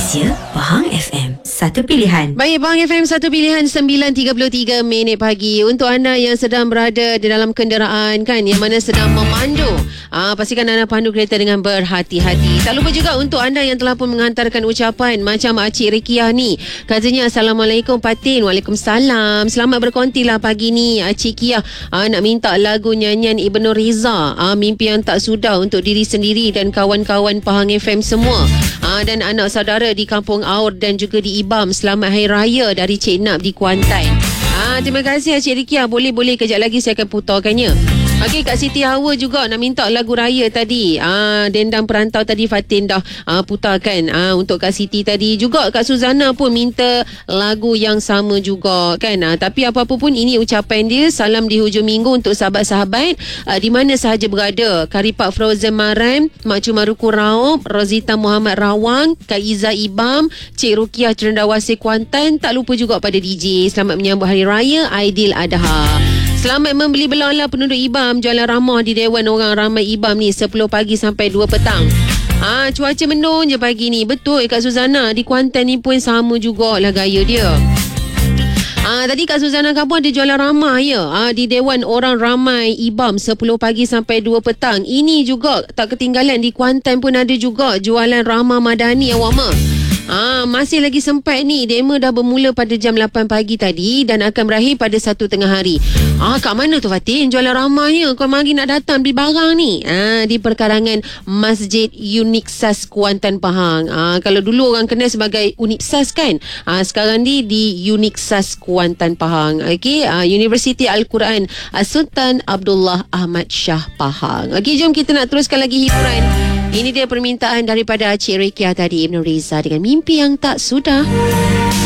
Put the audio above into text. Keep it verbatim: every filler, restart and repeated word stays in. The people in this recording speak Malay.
Malaysia, Pahang F M, satu pilihan. Baik, Pahang F M, satu pilihan, sembilan tiga puluh tiga minit pagi. Untuk anda yang sedang berada di dalam kenderaan kan, yang mana sedang memandu, aa, pastikan anda pandu kereta dengan berhati-hati. Tak lupa juga untuk anda yang telah pun menghantarkan ucapan macam Acik Rekiah ni. Katanya, Assalamualaikum Patin. Waalaikumsalam. Selamat berkonti lah pagi ni Acik Kiah. Aa, nak minta lagu nyanyian Ibnu Riza, aa, Mimpi Yang Tak Sudah, untuk diri sendiri dan kawan-kawan Pahang F M semua. Aa, dan anak saudara di Kampung Aur dan juga di Ibam. Selamat Hari Raya dari Cik Nap di Kuantan. Ah, terima kasih Cik Rikia. Boleh-boleh kejap lagi saya akan putarkannya. Okey, Kak Siti Hawa juga nak minta lagu raya tadi. Ah, Dendang Perantau tadi Fatin dah ah, putarkan. Ah, untuk Kak Siti tadi juga. Kak Suzana pun minta lagu yang sama juga kan. Ah, tapi apa-apa pun ini ucapan dia. Salam di hujung minggu untuk sahabat-sahabat ah, di mana sahaja berada. Karipak Frozen Maram, Mak Cumaruku Raub, Rozita Muhammad Rawang, Kak Iza Ibam, Cik Rukiah Cenderawasih Kuantan. Tak lupa juga pada D J. Selamat menyambut Hari Raya Aidil Adha. Selamat membeli belah penduduk Ibam. Jualan ramah di Dewan Orang Ramai Ibam ni sepuluh pagi sampai dua petang. Ah, cuaca mendung je pagi ni. Betul Kak Suzana. Di Kuantan ni pun sama jugalah gaya dia. Ah, tadi Kak Suzana kamu ada jualan ramah ya. Ah, di Dewan Orang Ramai Ibam sepuluh pagi sampai dua petang. Ini juga tak ketinggalan di Kuantan pun ada juga jualan ramah Madani awak mah. Ah, masih lagi sempat ni. Demo dah bermula pada jam lapan pagi tadi dan akan berakhir pada satu tengah hari. Ah, kat mana tu Fatin jualan ramahnya? Kau mari nak datang beli barang ni. Ah, di perkarangan Masjid Uniksas Kuantan Pahang. Ah, kalau dulu orang kenal sebagai Uniksas kan. Ah, sekarang ni di Uniksas Kuantan Pahang. Okey, ah, Universiti Al-Quran Sultan Abdullah Ahmad Shah Pahang. Okey, jom kita nak teruskan lagi hiburan. Ini dia permintaan daripada Acik Rekiah tadi, Ibnu Riza dengan Mimpi Yang Tak Sudah.